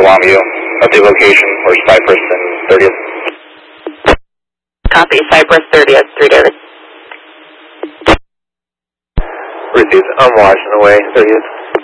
Longview. Update location for Cypress and 30th. Copy, Cypress 30th, 3 David. Received, I'm watching away, 30th.